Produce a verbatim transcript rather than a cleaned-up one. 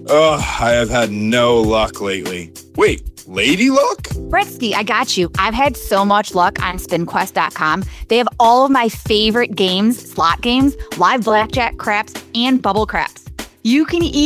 Ugh, I have had no luck lately. Wait, lady luck? Bretsky, I got you. I've had so much luck on spin quest dot com. They have all of my favorite games, slot games, live blackjack, craps, and bubble craps. You can